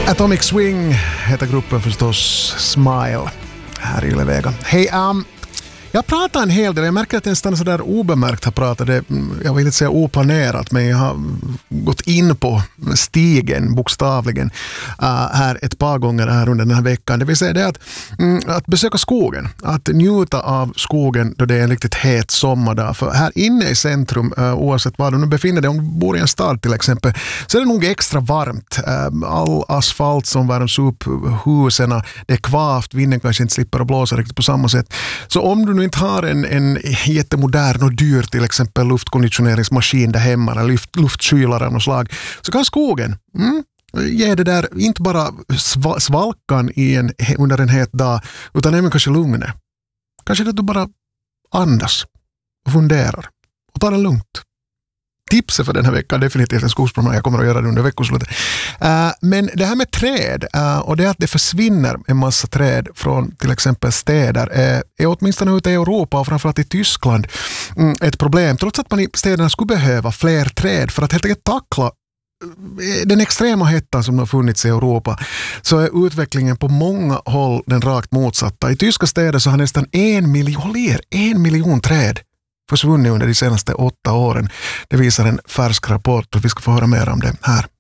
Atomic Swing heter gruppen förstås. Smile här i Ylevega. Hej, jag pratar en hel del. Jag märker att jag nästan så där obemärkt har pratat. Jag vill inte säga oplanerat, men jag har gått in på stigen bokstavligen här ett par gånger här under den här veckan. Det vill säga det att besöka skogen. Att njuta av skogen då det är en riktigt het sommardag. För här inne i centrum, oavsett var du nu befinner dig, om du bor i en stad till exempel, så är det nog extra varmt. All asfalt som värms upp, husen, det är kvavt, vinden kanske inte slipper att blåsa riktigt på samma sätt. Så om du nu inte har en jättemodern och dyr till exempel luftkonditioneringsmaskin där hemma eller luftkylare av något slag, så kan skogen ge det där inte bara svalkan under en het dag, utan även kanske lugnet. Kanske att du bara andas och funderar och tar det lugnt. Tipset för den här veckan definitivt en skogspromenad. Jag kommer att göra det under veckoslutet. Men det här med träd och det att det försvinner en massa träd från till exempel städer är åtminstone ute i Europa och framförallt i Tyskland ett problem. Trots att man i städerna skulle behöva fler träd för att helt enkelt tackla den extrema hettan som har funnits i Europa, så är utvecklingen på många håll den rakt motsatta. I tyska städer så har nästan 1 miljon träd försvunnit under de senaste 8 åren. Det visar en färsk rapport och vi ska få höra mer om det här.